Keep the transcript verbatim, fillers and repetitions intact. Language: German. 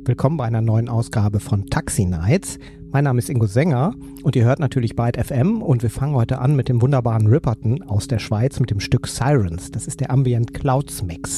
Willkommen bei einer neuen Ausgabe von Taxi Nights. Mein Name ist Ingo Sänger und ihr hört natürlich Byte F M und wir fangen heute an mit dem wunderbaren Ripperton aus der Schweiz mit dem Stück Sirens. Das ist der Ambient Clouds Mix.